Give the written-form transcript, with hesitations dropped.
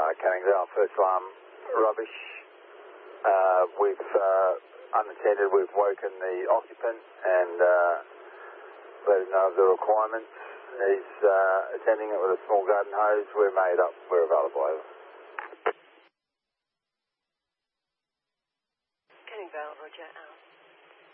Canning Vale, first alarm, rubbish. We've unattended, we've woken the occupant and let him know of the requirements. He's attending it with a small garden hose. We're made up, we're available. Over. Canning Vale, Roger, out.